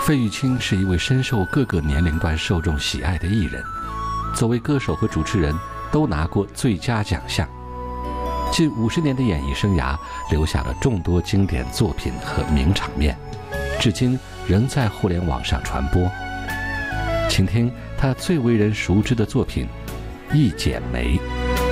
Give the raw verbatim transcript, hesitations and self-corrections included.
费玉清是一位深受各个年龄段受众喜爱的艺人，作为歌手和主持人都拿过最佳奖项。近五十年的演艺生涯，留下了众多经典作品和名场面，至今仍在互联网上传播。请听他最为人熟知的作品《一剪梅》。